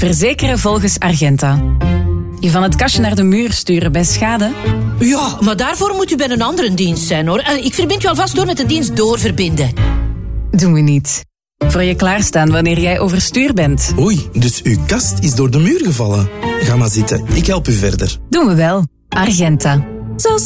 Verzekeren volgens Argenta. Je van het kastje naar de muur sturen bij schade? Ja, maar daarvoor moet u bij een andere dienst zijn, hoor. Ik verbind u alvast door met de dienst doorverbinden. Doen we niet. Voor je klaarstaan wanneer jij overstuur bent. Oei, dus uw kast is door de muur gevallen. Ga maar zitten, ik help u verder. Doen we wel. Argenta. Zo